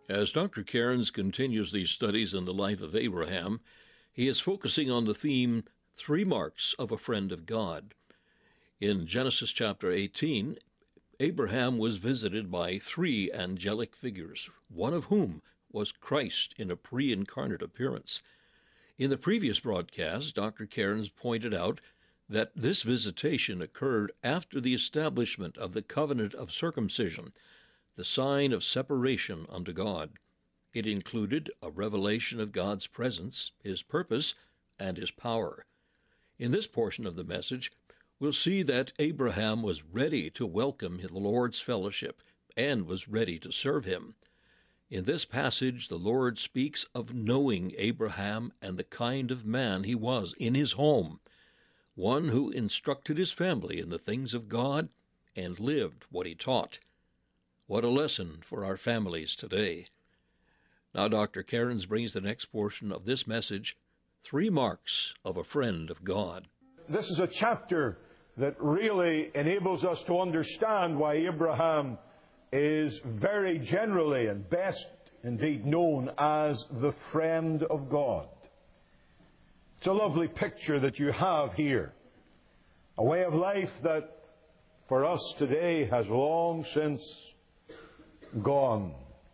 As Dr. Cairns continues these studies in the life of Abraham, he is focusing on the theme, Three Marks of a Friend of God. In Genesis chapter 18, Abraham was visited by three angelic figures, one of whom was Christ in a pre-incarnate appearance. In the previous broadcast, Dr. Cairns pointed out that this visitation occurred after the establishment of the covenant of circumcision, the sign of separation unto God. It included a revelation of God's presence, His purpose, and His power. In this portion of the message, we'll see that Abraham was ready to welcome the Lord's fellowship and was ready to serve Him. In this passage, the Lord speaks of knowing Abraham and the kind of man he was in his home, one who instructed his family in the things of God and lived what he taught. What a lesson for our families today. Now Dr. Cairns brings the next portion of this message, Three Marks of a Friend of God. This is a chapter that really enables us to understand why Abraham is very generally and best indeed known as the friend of God. It's a lovely picture that you have here. A way of life that for us today has long since gone.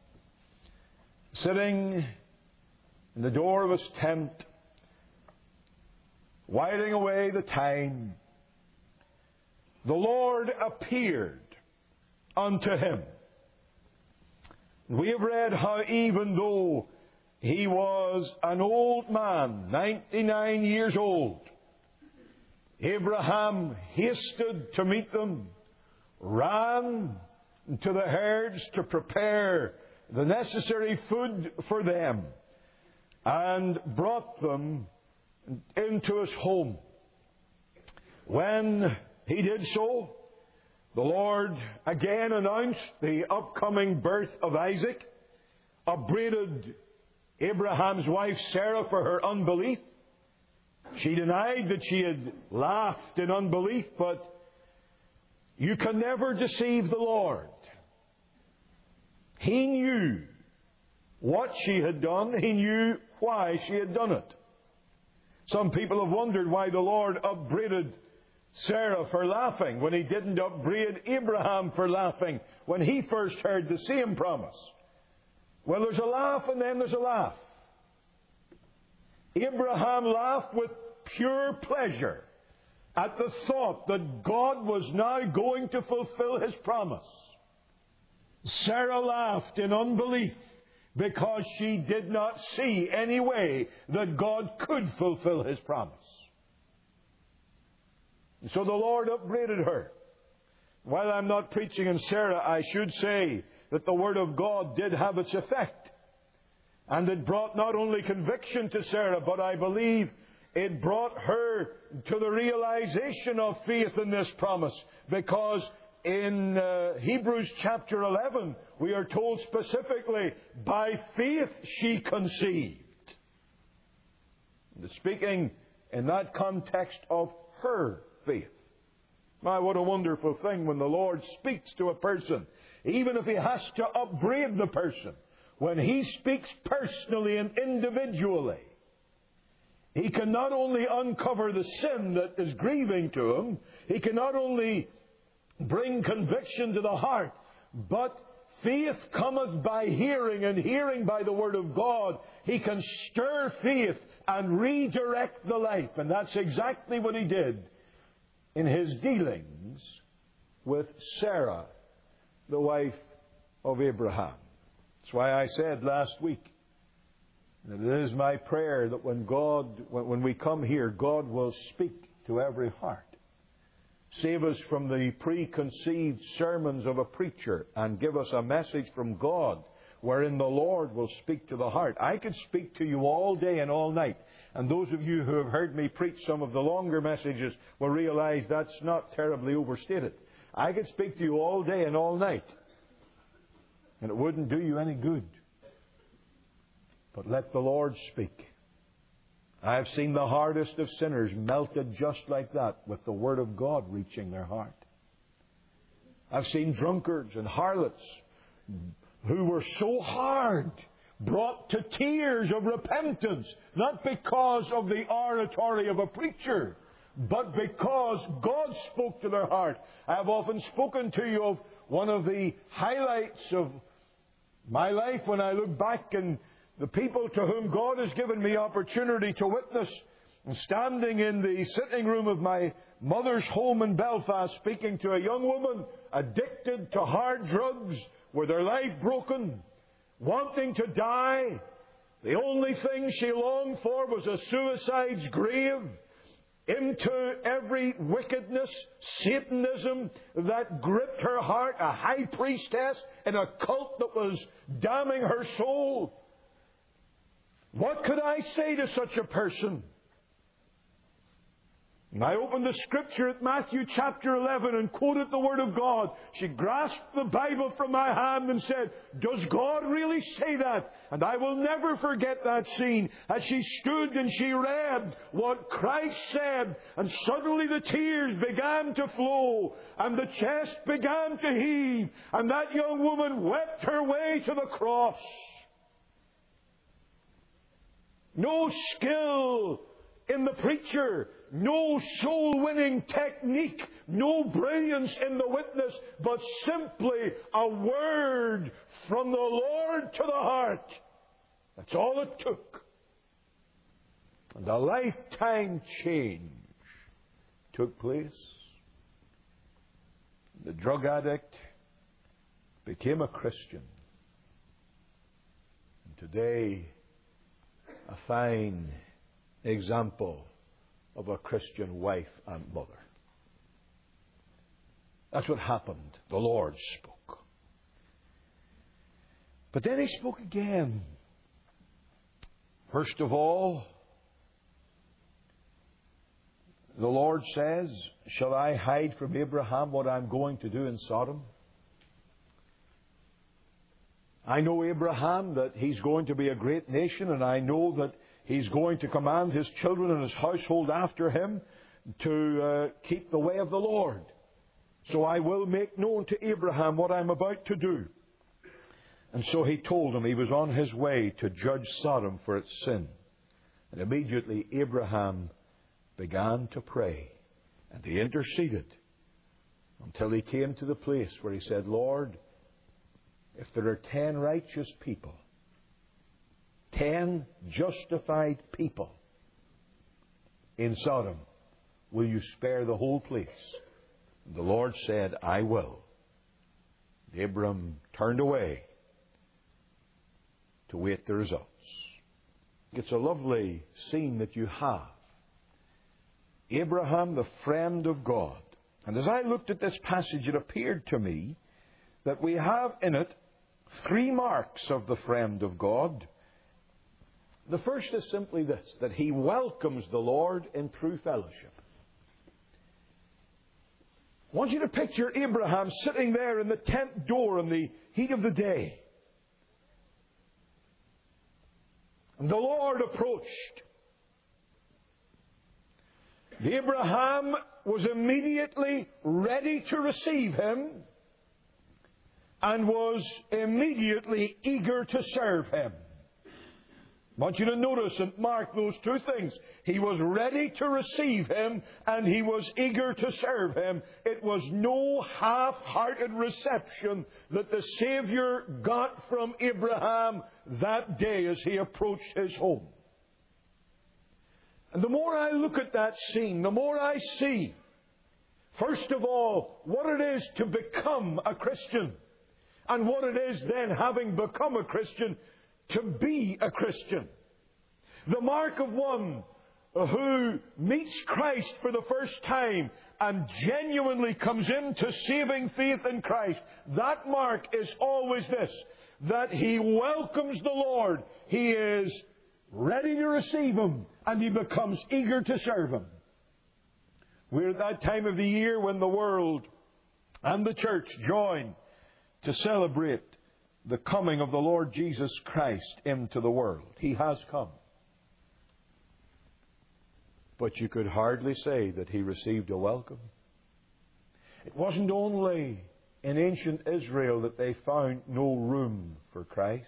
Sitting in the door of his tent, whiling away the time, the Lord appeared unto him. We have read how even though he was an old man, 99 years old, Abraham hasted to meet them, ran to the herds to prepare the necessary food for them, and brought them into his home. When he did so, the Lord again announced the upcoming birth of Isaac, upbraided Abraham's wife Sarah for her unbelief. She denied that she had laughed in unbelief, but you can never deceive the Lord. He knew what she had done. He knew why she had done it. Some people have wondered why the Lord upbraided Sarah for laughing when He didn't upbraid Abraham for laughing when he first heard the same promise. Well, there's a laugh and then there's a laugh. Abraham laughed with pure pleasure at the thought that God was now going to fulfill His promise. Sarah laughed in unbelief because she did not see any way that God could fulfill His promise. And so the Lord upbraided her. While I'm not preaching on Sarah, I should say that the Word of God did have its effect. And it brought not only conviction to Sarah, but I believe it brought her to the realization of faith in this promise. Because in Hebrews chapter 11, we are told specifically, by faith she conceived. Speaking in that context of her faith. My, what a wonderful thing when the Lord speaks to a person, even if He has to upbraid the person. When He speaks personally and individually, He can not only uncover the sin that is grieving to him, He can not only bring conviction to the heart, but faith cometh by hearing, and hearing by the Word of God. He can stir faith and redirect the life. And that's exactly what He did in His dealings with Sarah, the wife of Abraham. That's why I said last week that it is my prayer that when we come here, God will speak to every heart. Save us from the preconceived sermons of a preacher and give us a message from God wherein the Lord will speak to the heart. I could speak to you all day and all night. And those of you who have heard me preach some of the longer messages will realize that's not terribly overstated. I could speak to you all day and all night, and it wouldn't do you any good. But let the Lord speak. I've seen the hardest of sinners melted just like that with the Word of God reaching their heart. I've seen drunkards and harlots who were so hard, brought to tears of repentance, not because of the oratory of a preacher, but because God spoke to their heart. I have often spoken to you of one of the highlights of my life when I look back, and the people to whom God has given me opportunity to witness, and standing in the sitting room of my mother's home in Belfast, speaking to a young woman addicted to hard drugs, with her life broken, wanting to die. The only thing she longed for was a suicide's grave, into every wickedness, Satanism that gripped her heart, a high priestess in a cult that was damning her soul. What could I say to such a person? And I opened the Scripture at Matthew chapter 11 and quoted the Word of God. She grasped the Bible from my hand and said, "Does God really say that?" And I will never forget that scene as she stood and she read what Christ said, and suddenly the tears began to flow and the chest began to heave, and that young woman wept her way to the cross. No skill in the preacher, no soul-winning technique, no brilliance in the witness, but simply a word from the Lord to the heart. That's all it took. And a lifetime change took place. The drug addict became a Christian. And today, a fine example of a Christian wife and mother. That's what happened. The Lord spoke. But then He spoke again. First of all, the Lord says, "Shall I hide from Abraham what I'm going to do in Sodom?" I know Abraham, that he's going to be a great nation, and I know that he's going to command his children and his household after him to keep the way of the Lord. So I will make known to Abraham what I'm about to do. And so he told him he was on his way to judge Sodom for its sin. And immediately Abraham began to pray, and he interceded until he came to the place where he said, "Lord, if there are 10 righteous people, 10 justified people in Sodom, will you spare the whole place?" And the Lord said, "I will." And Abram turned away to wait the results. It's a lovely scene that you have. Abraham, the friend of God. And as I looked at this passage, it appeared to me that we have in it 3 marks of the friend of God. The first is simply this, that he welcomes the Lord in true fellowship. I want you to picture Abraham sitting there in the tent door in the heat of the day. And the Lord approached. Abraham was immediately ready to receive him, and was immediately eager to serve him. I want you to notice and mark those 2 things. He was ready to receive him, and he was eager to serve him. It was no half-hearted reception that the Savior got from Abraham that day as he approached his home. And the more I look at that scene, the more I see, first of all, what it is to become a Christian. And what it is then, having become a Christian, to be a Christian. The mark of one who meets Christ for the first time and genuinely comes into saving faith in Christ, that mark is always this, that he welcomes the Lord. He is ready to receive Him, and he becomes eager to serve Him. We're at that time of the year when the world and the church join to celebrate the coming of the Lord Jesus Christ into the world. He has come. But you could hardly say that he received a welcome. It wasn't only in ancient Israel that they found no room for Christ.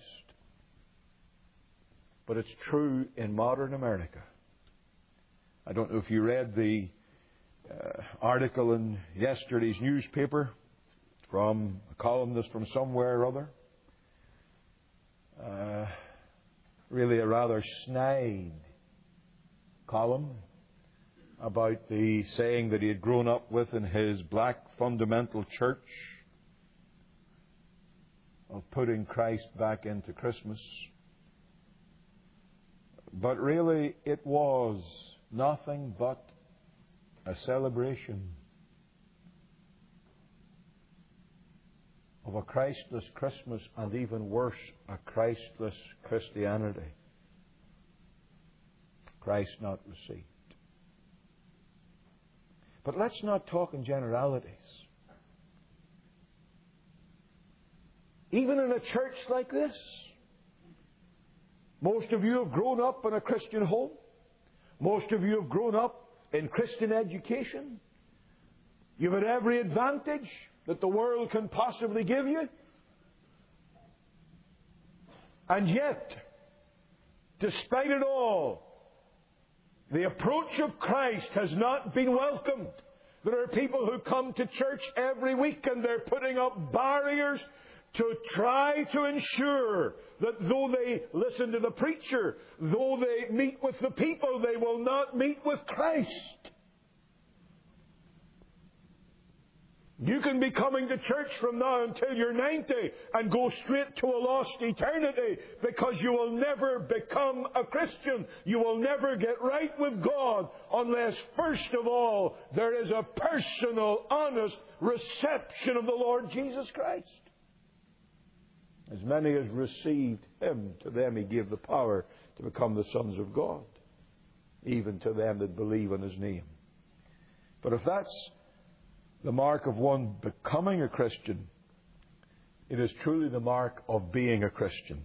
But it's true in modern America. I don't know if you read the article in yesterday's newspaper from a columnist from somewhere or other. Really a rather snide column about the saying that he had grown up with in his black fundamental church of putting Christ back into Christmas. But really it was nothing but a celebration of a Christless Christmas, and even worse, a Christless Christianity. Christ not received. But let's not talk in generalities. Even in a church like this, most of you have grown up in a Christian home. Most of you have grown up in Christian education. You've had every advantage that the world can possibly give you. And yet, despite it all, the approach of Christ has not been welcomed. There are people who come to church every week and they're putting up barriers to try to ensure that though they listen to the preacher, though they meet with the people, they will not meet with Christ. You can be coming to church from now until you're 90 and go straight to a lost eternity, because you will never become a Christian. You will never get right with God unless, first of all, there is a personal, honest reception of the Lord Jesus Christ. As many as received Him, to them He gave the power to become the sons of God, even to them that believe in His name. But if that's the mark of one becoming a Christian, it is truly the mark of being a Christian.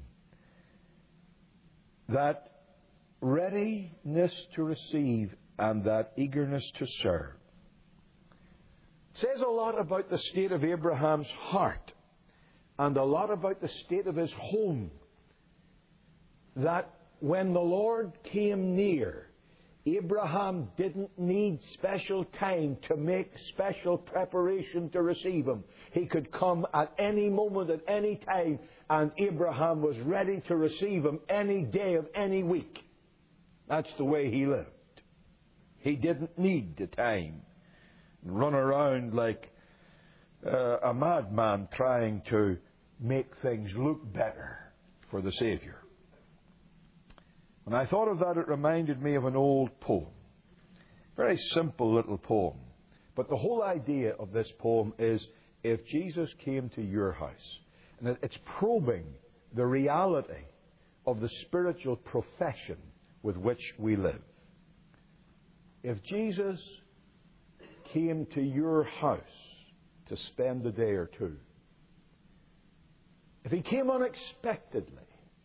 That readiness to receive and that eagerness to serve. It says a lot about the state of Abraham's heart and a lot about the state of his home. That when the Lord came near, Abraham didn't need special time to make special preparation to receive Him. He could come at any moment, at any time, and Abraham was ready to receive Him any day of any week. That's the way he lived. He didn't need the time and run around like a madman trying to make things look better for the Savior. When I thought of that, it reminded me of an old poem. Very simple little poem. But the whole idea of this poem is, if Jesus came to your house, and it's probing the reality of the spiritual profession with which we live. If Jesus came to your house to spend a day or two, if He came unexpectedly,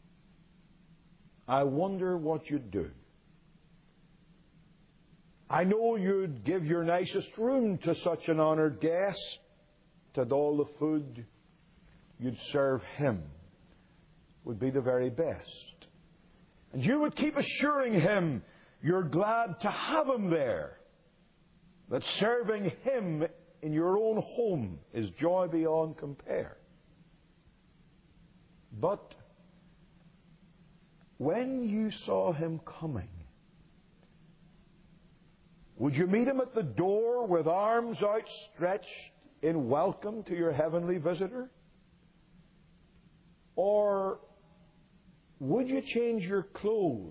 I wonder what you'd do. I know you'd give your nicest room to such an honoured guest, and all the food you'd serve him would be the very best. And you would keep assuring him you're glad to have him there, that serving him in your own home is joy beyond compare. But when you saw him coming, would you meet him at the door with arms outstretched in welcome to your heavenly visitor? Or would you change your clothes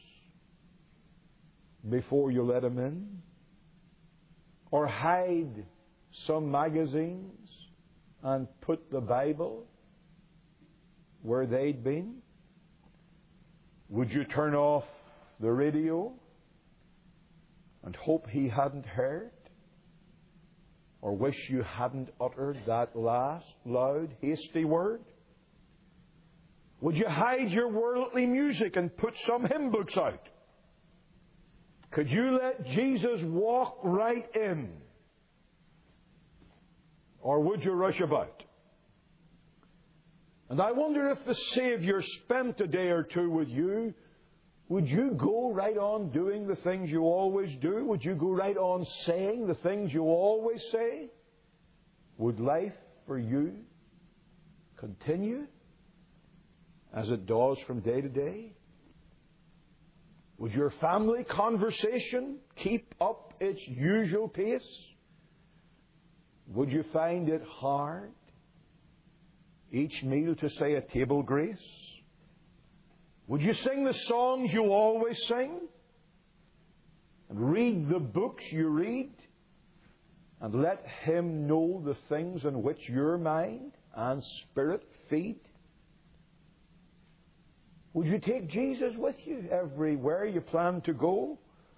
before you let him in? Or hide some magazines and put the Bible where they'd been? Would you turn off the radio and hope he hadn't heard? Or wish you hadn't uttered that last loud, hasty word? Would you hide your worldly music and put some hymn books out? Could you let Jesus walk right in Or would you rush about? And I wonder if the Savior spent a day or two with you, would you go right on doing the things you always do? Would you go right on saying the things you always say? Would life for you continue as it does from day to day? Would your family conversation keep up its usual pace? Would you find it hard each meal to say a table grace? Would you sing the songs you always sing? And read the books you read? And let Him know the things in which your mind and spirit feed? Would you take Jesus with you everywhere you plan to go?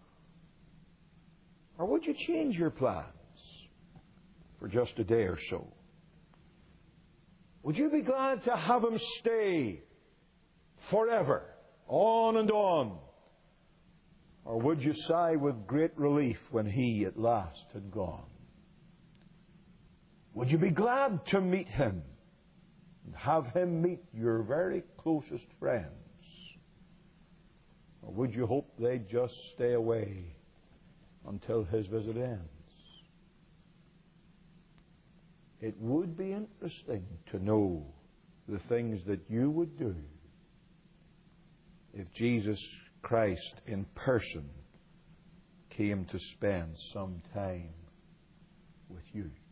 Or would you change your plans for just a day or so? Would you be glad to have Him stay forever, on and on? Or would you sigh with great relief when He at last had gone? Would you be glad to meet Him and have Him meet your very closest friends? Or would you hope they'd just stay away until His visit ends? It would be interesting to know the things that you would do if Jesus Christ in person came to spend some time with you.